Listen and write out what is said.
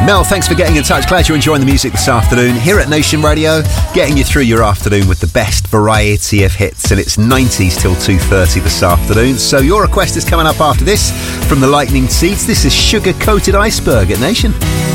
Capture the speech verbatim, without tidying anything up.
Mel, thanks for getting in touch. Glad you're enjoying the music this afternoon. Here at Nation Radio, getting you through your afternoon with the best variety of hits. And it's nineties till two thirty this afternoon. So your request is coming up after this from the Lightning Seeds. This is Sugar Coated Iceberg at Nation.